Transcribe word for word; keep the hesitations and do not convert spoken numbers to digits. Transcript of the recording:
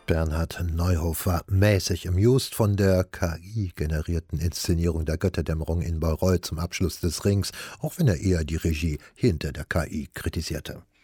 Bernhard Neuhoff war mäßig amused von der K I-generierten Inszenierung der Götterdämmerung in Bayreuth zum Abschluss des Rings, auch wenn er eher die Regie hinter der K I kritisierte.